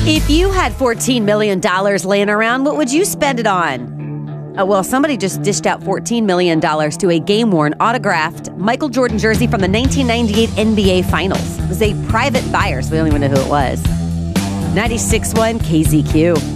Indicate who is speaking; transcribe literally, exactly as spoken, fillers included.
Speaker 1: If you had fourteen million dollars laying around, what would you spend it on? Oh, well, somebody just dished out fourteen million dollars to a game-worn, autographed Michael Jordan jersey from the nineteen ninety-eight N B A Finals. It was a private buyer, so we don't even know who it was. ninety-six point one K Z Q.